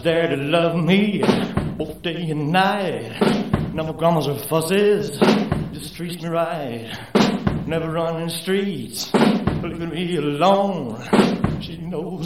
there to love me both day and night. Never grumbles or fusses, just treats me right. Never running the streets, leaving me alone. She knows